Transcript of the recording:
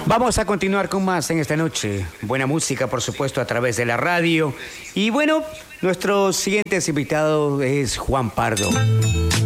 Vamos a continuar con más en esta noche. Buena música, por supuesto, a través de la radio. Y bueno, nuestro siguiente invitado es Juan Pardo.